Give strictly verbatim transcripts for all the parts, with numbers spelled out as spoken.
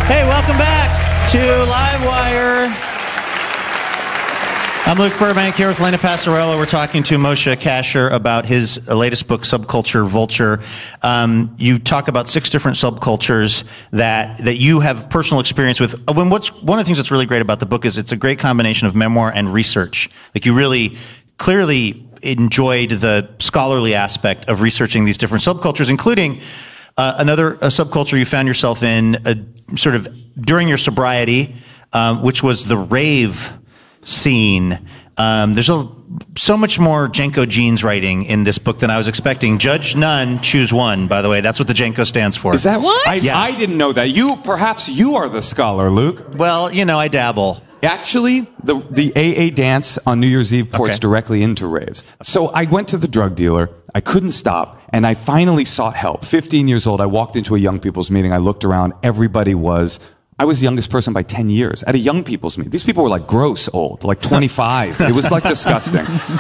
Hey, welcome back to Livewire. I'm Luke Burbank here with Elena Passarello. We're talking to Moshe Kasher about his latest book, Subculture Vulture. Um, you talk about six different subcultures that that you have personal experience with. When what's one of the things that's really great about the book is it's a great combination of memoir and research. Like you really clearly enjoyed the scholarly aspect of researching these different subcultures, including uh, another a subculture you found yourself in uh, sort of during your sobriety, um, which was the rave scene. Um, there's a, so much more Jenko Jeans writing in this book than I was expecting. Judge none, choose one, by the way. That's what the Jenko stands for. Is that what? I, yeah. I didn't know that. You, perhaps you are the scholar, Luke. Well, you know, I dabble. Actually, the, the A A dance on New Year's Eve ports Okay. directly into raves. So I went to the drug dealer. I couldn't stop, and I finally sought help. fifteen years old, I walked into a young people's meeting. I looked around. Everybody was... I was the youngest person by ten years at a young people's meeting. These people were like gross old, like twenty-five. It was like disgusting.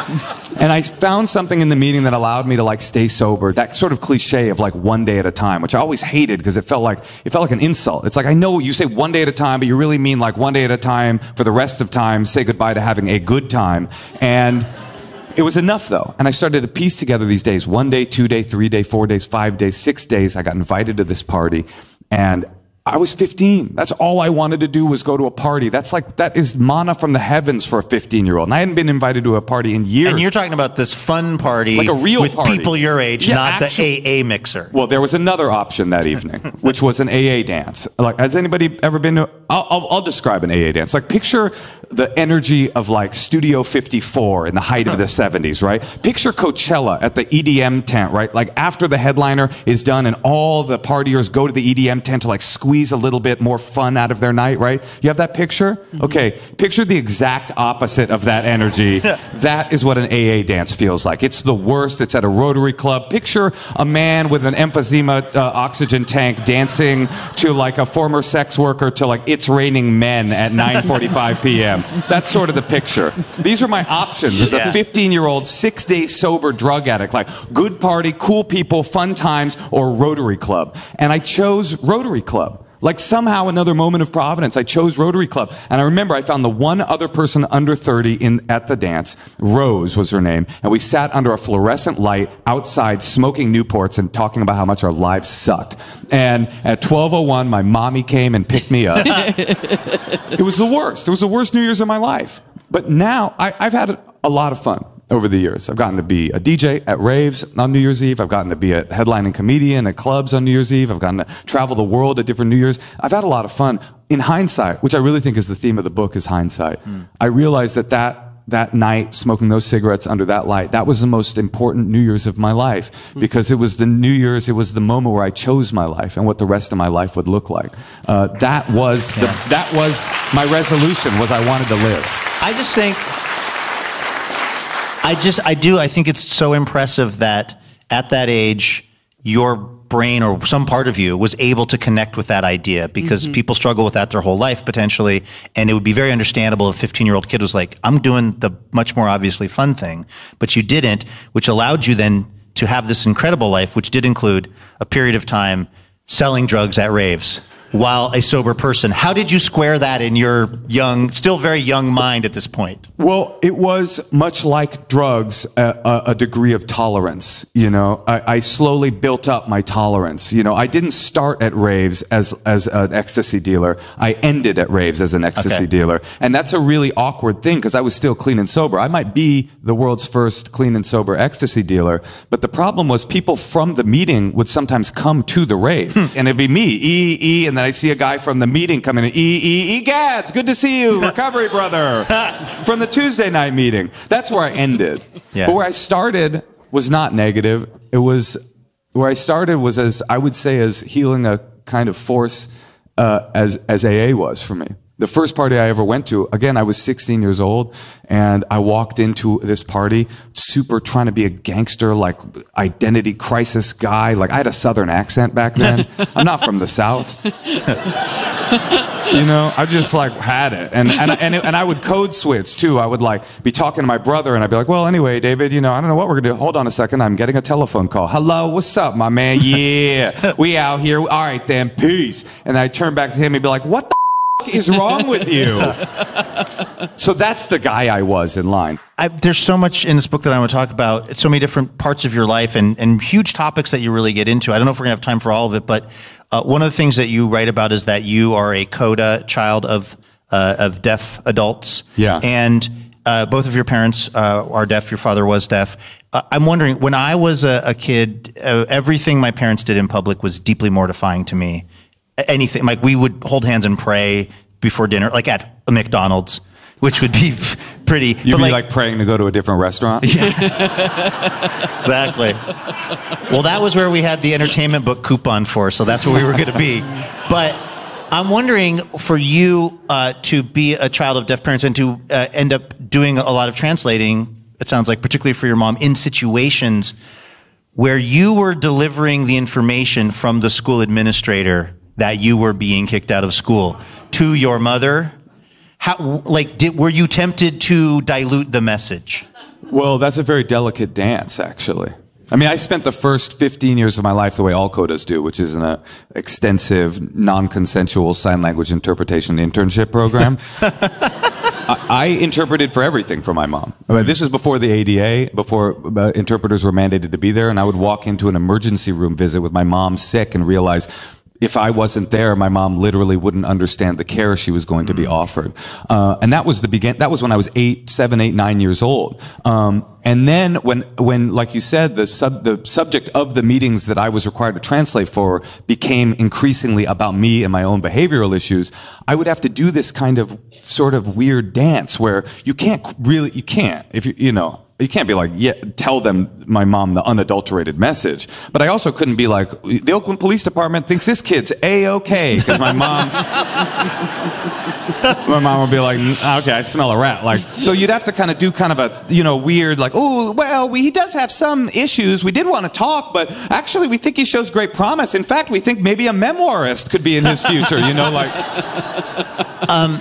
And I found something in the meeting that allowed me to like stay sober. That sort of cliche of like one day at a time, which I always hated because it felt like, it felt like an insult. It's like, I know you say one day at a time, but you really mean like one day at a time for the rest of time, say goodbye to having a good time. And it was enough though. And I started to piece together these days, one day, two day, three day, four days, five days, six days. I got invited to this party and I was fifteen. That's all I wanted to do was go to a party. That's like, that is manna from the heavens for a fifteen-year-old. And I hadn't been invited to a party in years. And you're talking about this fun party like a real with party. people your age, Yeah, not actually, the A A mixer. Well, there was another option that evening, which was an A A dance. Like, has anybody ever been to, I'll, I'll, I'll describe an A A dance. Like, picture the energy of like Studio fifty-four in the height of the seventies, right? Picture Coachella at the E D M tent, right? Like after the headliner is done and all the partiers go to the E D M tent to like squeeze a little bit more fun out of their night, right? You have that picture? Okay, picture the exact opposite of that energy. That is what an A A dance feels like. It's the worst. It's at a Rotary Club. Picture a man with an emphysema uh, oxygen tank dancing to like a former sex worker to like It's Raining Men at nine forty-five p m That's sort of the picture. These are my options as a fifteen-year-old, six days sober drug addict. Like good party, cool people, fun times, or Rotary Club. And I chose Rotary Club. Like somehow another moment of providence, I chose Rotary Club. And I remember I found the one other person under thirty in at the dance. Rose was her name. And we sat under a fluorescent light outside smoking Newports and talking about how much our lives sucked. And at twelve oh one, my mommy came and picked me up. It was the worst. It was the worst New Year's of my life. But now I, I've had a lot of fun over the years. I've gotten to be a D J at raves on New Year's Eve. I've gotten to be a headlining comedian at clubs on New Year's Eve. I've gotten to travel the world at different New Year's. I've had a lot of fun. In hindsight, which I really think is the theme of the book, is hindsight. Mm. I realized that that that night, smoking those cigarettes under that light, that was the most important New Year's of my life. Mm. Because it was the New Year's, it was the moment where I chose my life and what the rest of my life would look like. Uh, that was the, that was my resolution, was I wanted to live. I just think... I just, I do, I think it's so impressive that at that age, your brain or some part of you was able to connect with that idea because mm-hmm. people struggle with that their whole life potentially. And it would be very understandable if a fifteen-year-old kid was like, I'm doing the much more obviously fun thing, but you didn't, which allowed you then to have this incredible life, which did include a period of time selling drugs at raves while a sober person. How did you square that in your young, still very young mind at this point? Well, it was much like drugs, a, a, a degree of tolerance. You know, I, I slowly built up my tolerance. You know, I didn't start at raves as as an ecstasy dealer. I ended at raves as an ecstasy okay. dealer, and that's a really awkward thing because I was still clean and sober. I might be the world's first clean and sober ecstasy dealer, but the problem was people from the meeting would sometimes come to the rave, hmm. and it'd be me, E E, and then I see a guy from the meeting coming in, E E E Gads, good to see you, recovery brother, from the Tuesday night meeting. That's where I ended. Yeah. But where I started was not negative. It was, where I started was as, I would say, as healing a kind of force uh, as, as A A was for me. The first party I ever went to, again, I was sixteen years old, and I walked into this party super trying to be a gangster, like identity crisis guy. Like I had a Southern accent back then. I'm not from the South. You know, I just like had it. And, and, and, it, and I would code switch too. I would like be talking to my brother and I'd be like, well, anyway, David, you know, I don't know what we're gonna do. Hold on a second. I'm getting a telephone call. Hello, what's up, my man? Yeah, we out here. All right, then, peace. And I'd turn back to him and be like, what the is wrong with you? So that's the guy I was in line. I, there's so much in this book that I want to talk about. It's so many different parts of your life and, and huge topics that you really get into. I don't know if we're going to have time for all of it, but uh, one of the things that you write about is that you are a CODA, child of uh, of deaf adults. Yeah. And uh, both of your parents uh, are deaf. Your father was deaf. Uh, I'm wondering, when I was a, a kid, uh, everything my parents did in public was deeply mortifying to me. Anything, like we would hold hands and pray before dinner, like at a McDonald's, which would be pretty. You'd but be like, like praying to go to a different restaurant? Yeah. Exactly. Well, that was where we had the entertainment book coupon for, so that's where we were going to be. But I'm wondering, for you uh, to be a child of deaf parents and to uh, end up doing a lot of translating, it sounds like, particularly for your mom, in situations where you were delivering the information from the school administrator that you were being kicked out of school to your mother, how, like, did, were you tempted to dilute the message? Well, that's a very delicate dance, actually. I mean, I spent the first fifteen years of my life the way all CODAs do, which is in an extensive, non-consensual sign language interpretation internship program. I, I interpreted for everything for my mom. I mean, this was before the A D A, before uh, interpreters were mandated to be there, and I would walk into an emergency room visit with my mom sick and realize if I wasn't there, my mom literally wouldn't understand the care she was going to be offered. Uh, and that was the begin, that was when I was eight, seven, eight, nine years old. Um, and then when, when, like you said, the sub, the subject of the meetings that I was required to translate for became increasingly about me and my own behavioral issues, I would have to do this kind of sort of weird dance where you can't really, you can't, if you, you know, you can't be like, yeah, tell them, my mom, the unadulterated message. But I also couldn't be like, the Oakland Police Department thinks this kid's A-okay. Because my mom, my mom would be like, okay, I smell a rat. Like, so you'd have to kind of do kind of a, you know, weird, like, oh, well, we, he does have some issues. We did want to talk, but actually we think he shows great promise. In fact, we think maybe a memoirist could be in his future, you know, like. Um,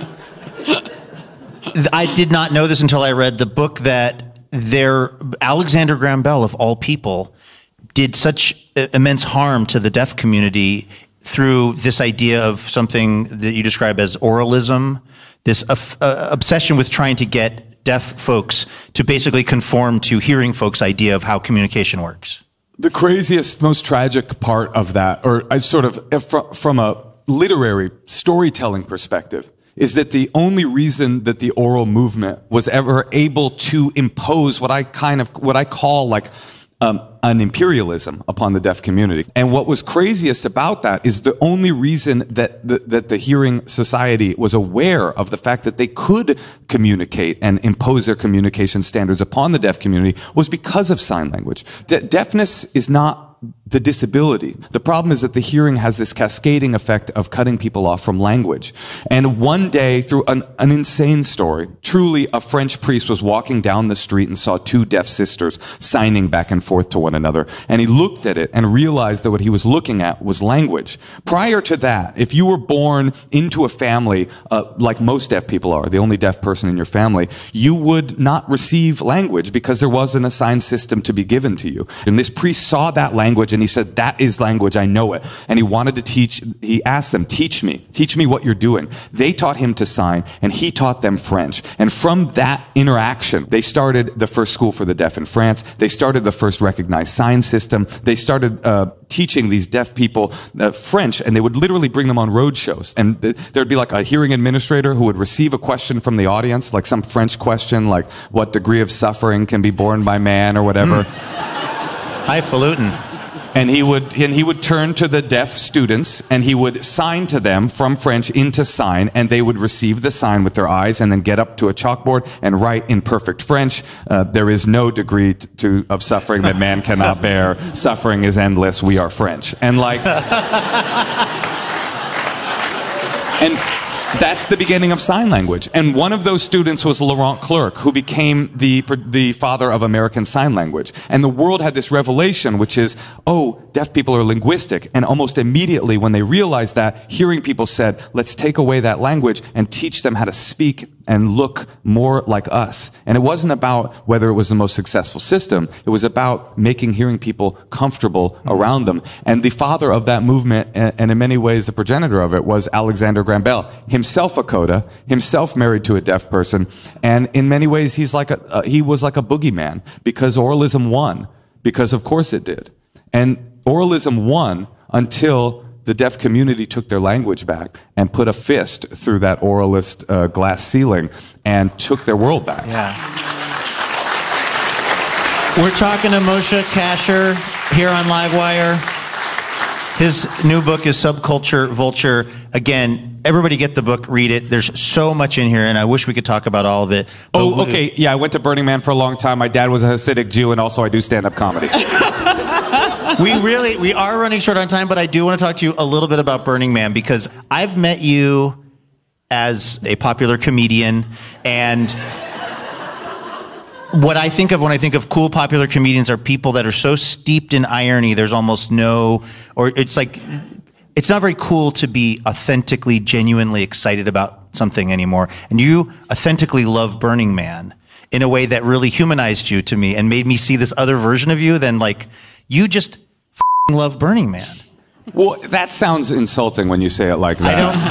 I did not know this until I read the book that There, Alexander Graham Bell, of all people, did such immense harm to the deaf community through this idea of something that you describe as oralism, this uh, uh, obsession with trying to get deaf folks to basically conform to hearing folks' idea of how communication works. The craziest, most tragic part of that, or I sort of, from a literary storytelling perspective, is that the only reason that the oral movement was ever able to impose what I kind of, what I call like um, an imperialism upon the deaf community. And what was craziest about that is the only reason that the, that the Hearing Society was aware of the fact that they could communicate and impose their communication standards upon the deaf community was because of sign language. De- deafness is not the disability. The problem is that the hearing has this cascading effect of cutting people off from language. And one day, through an, an insane story, truly a French priest was walking down the street and saw two deaf sisters signing back and forth to one another. And he looked at it and realized that what he was looking at was language. Prior to that, if you were born into a family, uh, like most deaf people are, the only deaf person in your family, you would not receive language because there wasn't a sign system to be given to you. And this priest saw that language and he said, that is language, I know it. And he wanted to teach, he asked them, teach me, teach me what you're doing. They taught him to sign and he taught them French. And from that interaction, they started the first school for the deaf in France. They started the first recognized sign system. They started uh, teaching these deaf people uh, French, and they would literally bring them on road shows. And th- there'd be like a hearing administrator who would receive a question from the audience, like some French question, like what degree of suffering can be borne by man or whatever. Highfalutin. And he would, and he would turn to the deaf students and he would sign to them from French into sign, and they would receive the sign with their eyes and then get up to a chalkboard and write in perfect French, uh, there is no degree t- to, of suffering that man cannot bear. Suffering is endless. We are French. And like, and That's the beginning of sign language. And one of those students was Laurent Clerc, who became the, the father of American Sign Language. And the world had this revelation, which is, oh, deaf people are linguistic. And almost immediately when they realized that, hearing people said, let's take away that language and teach them how to speak and look more like us. And it wasn't about whether it was the most successful system. It was about making hearing people comfortable around them. And the father of that movement, and in many ways the progenitor of it, was Alexander Graham Bell, himself a coda, himself married to a deaf person. And in many ways, he's like a, uh, he was like a boogeyman, because oralism won, because of course it did. And oralism won until the deaf community took their language back and put a fist through that oralist uh, glass ceiling and took their world back. Yeah. We're talking to Moshe Kasher here on Livewire. His new book is Subculture Vulture. Again, everybody get the book, read it. There's so much in here, and I wish we could talk about all of it. Oh, okay. Yeah, I went to Burning Man for a long time. My dad was a Hasidic Jew, and also I do stand-up comedy. We really, we are running short on time, but I do want to talk to you a little bit about Burning Man, because I've met you as a popular comedian, and what I think of when I think of cool popular comedians are people that are so steeped in irony, there's almost no, or it's like, it's not very cool to be authentically, genuinely excited about something anymore. And you authentically love Burning Man in a way that really humanized you to me and made me see this other version of you than like, you just f***ing love Burning Man. Well, that sounds insulting when you say it like that. I don't,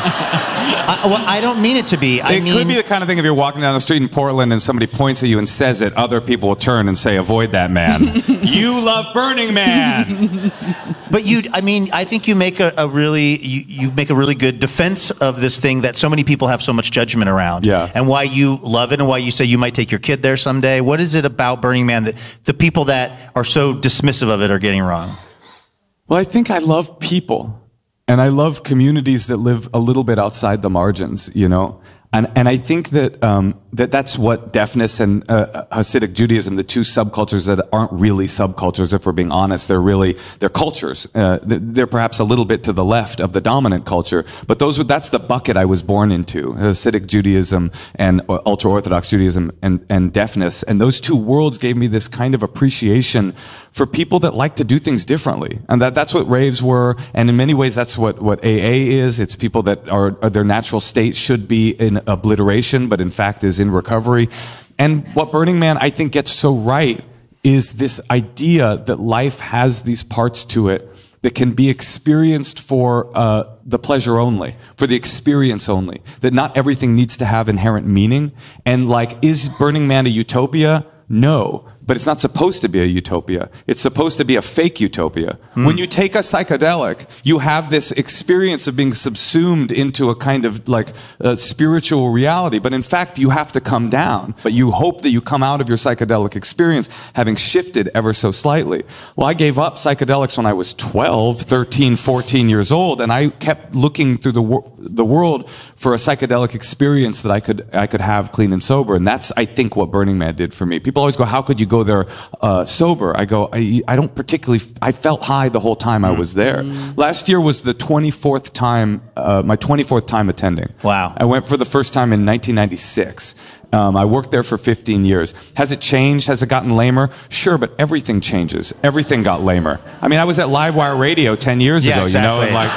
I, well, I don't mean it to be. I it mean, could be the kind of thing if you're walking down the street in Portland and somebody points at you and says it, other people will turn and say, avoid that man. You love Burning Man. But you, I mean, I think you make a, a really, you, you make a really good defense of this thing that so many people have so much judgment around. Yeah. And why you love it and why you say you might take your kid there someday. What is it about Burning Man that the people that are so dismissive of it are getting wrong? Well, I think I love people, and I love communities that live a little bit outside the margins, you know? And, and I think that, um, that that's what deafness and uh, Hasidic Judaism, the two subcultures that aren't really subcultures, if we're being honest, they're really, they're cultures. Uh, they're perhaps a little bit to the left of the dominant culture, but those were, that's the bucket I was born into, Hasidic Judaism and ultra-Orthodox Judaism and, and deafness. And those two worlds gave me this kind of appreciation for people that like to do things differently. And that, that's what raves were. And in many ways, that's what, what A A is. It's people that are, are their natural state should be in obliteration, but in fact is in recovery. And what Burning Man, I think, gets so right is this idea that life has these parts to it that can be experienced for uh, the pleasure only, for the experience only, that not everything needs to have inherent meaning. And like, is Burning Man a utopia? No. But it's not supposed to be a utopia. It's supposed to be a fake utopia. Mm. When you take a psychedelic, you have this experience of being subsumed into a kind of like uh, spiritual reality. But in fact, you have to come down. But you hope that you come out of your psychedelic experience having shifted ever so slightly. Well, I gave up psychedelics when I was twelve, thirteen, fourteen years old, and I kept looking through the wor- the world for a psychedelic experience that I could I could have clean and sober. And that's, I think, what Burning Man did for me. People always go, how could you go there uh, sober? I go, I, I don't particularly, I felt high the whole time I was there. Mm. Last year was the twenty-fourth time, uh, my twenty-fourth time attending. Wow. I went for the first time in nineteen ninety-six. Um, I worked there for fifteen years. Has it changed? Has it gotten lamer? Sure, but everything changes. Everything got lamer. I mean, I was at Livewire Radio ten years yeah, ago, exactly. you know, and like,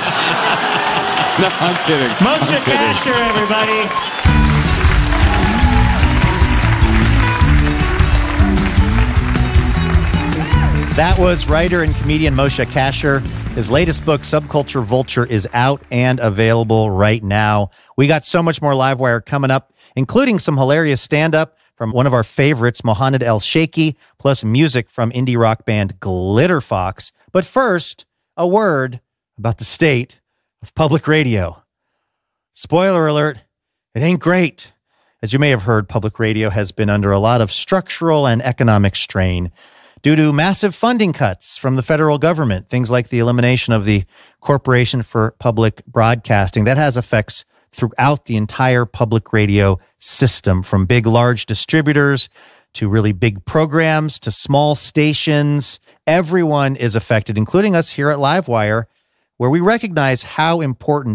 no, I'm kidding. Moshe Kasher, everybody. That was writer and comedian Moshe Kasher. His latest book, Subculture Vulture, is out and available right now. We got so much more Livewire coming up, including some hilarious stand-up from one of our favorites, Mohanad El-Sheikhy, plus music from indie rock band Glitter Fox. But first, a word about the state of public radio. Spoiler alert, it ain't great. As you may have heard, public radio has been under a lot of structural and economic strain due to massive funding cuts from the federal government, things like the elimination of the Corporation for Public Broadcasting. That has effects throughout the entire public radio system, from big, large distributors to really big programs to small stations. Everyone is affected, including us here at Livewire, where we recognize how important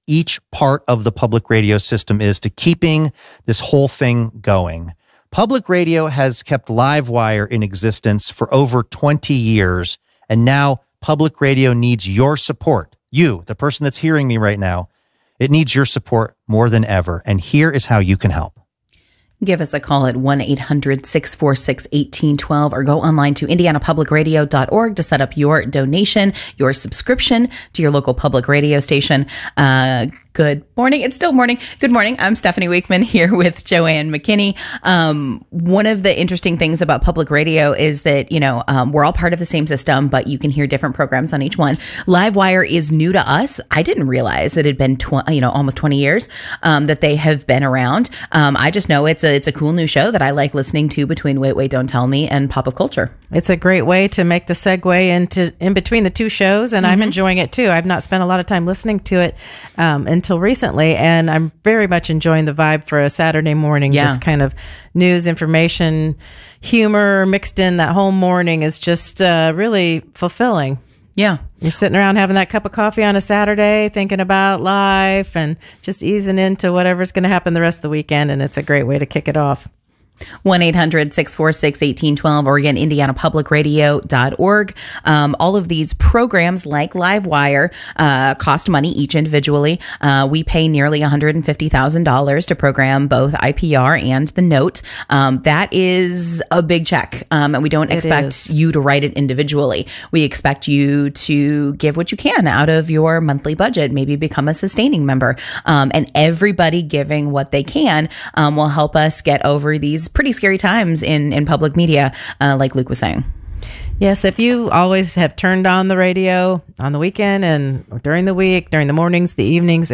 each part of the public radio system is to keeping this whole thing going. Public radio has kept Livewire in existence for over twenty years, and now public radio needs your support. You, the person that's hearing me right now, it needs your support more than ever, and here is how you can help. Give us a call at one eight hundred six four six one eight one two or go online to indiana public radio dot org to set up your donation, your subscription to your local public radio station. Uh, good morning. It's still morning. Good morning. I'm Stephanie Wakeman here with Joanne McKinney. Um, one of the interesting things about public radio is that, you know, um, we're all part of the same system, but you can hear different programs on each one. Livewire is new to us. I didn't realize it had been, tw- you know, almost twenty years um, that they have been around. Um, I just know it's a It's a cool new show that I like listening to between Wait, Wait, Don't Tell Me and Pop of Culture. It's a great way to make the segue into in between the two shows, and mm-hmm. I'm enjoying it too. I've not spent a lot of time listening to it um, until recently, and I'm very much enjoying the vibe for a Saturday morning. Yeah. This kind of news, information, humor mixed in that whole morning is just uh, really fulfilling. Yeah. You're sitting around having that cup of coffee on a Saturday, thinking about life and just easing into whatever's going to happen the rest of the weekend. And it's a great way to kick it off. one eight hundred six four six one eight one two or again, indiana public radio dot org. Um, all of these programs like Livewire uh, cost money each individually. Uh, we pay nearly one hundred fifty thousand dollars to program both I P R and The Note. Um, that is a big check, um, and we don't It expect is. you to write it individually. We expect you to give what you can out of your monthly budget, maybe become a sustaining member. Um, and everybody giving what they can um, will help us get over these pretty scary times in, in public media, uh, like Luke was saying. Yes, if you always have turned on the radio on the weekend and during the week, during the mornings, the evenings,